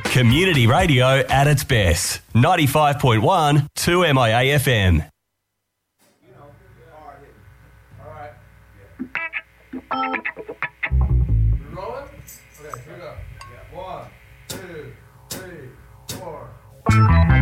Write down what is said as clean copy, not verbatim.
Community radio at its best. 95.1 2MIA FM. Rolling? Okay, here we go. Yeah, 1,